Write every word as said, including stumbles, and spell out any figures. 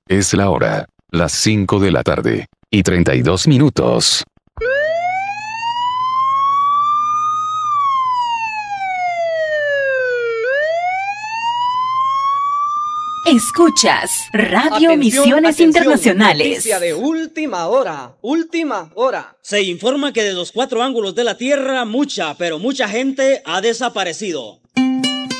Es la hora, las cinco de la tarde, y treinta y dos minutos. Escuchas Radio Atención, Misiones atención, Internacionales. Noticia de última hora, última hora. Se informa que de los cuatro ángulos de la Tierra, mucha, pero mucha gente ha desaparecido.